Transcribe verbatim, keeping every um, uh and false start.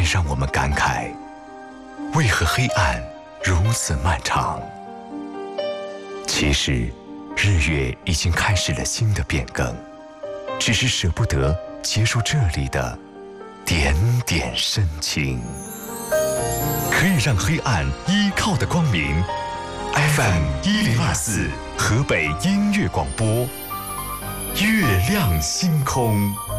让我们感慨，为何黑暗如此漫长？其实，日月已经开始了新的变更，只是舍不得结束这里的点点深情。可以让黑暗依靠的光明 ，F M 一零二四河北音乐广播，月亮星空。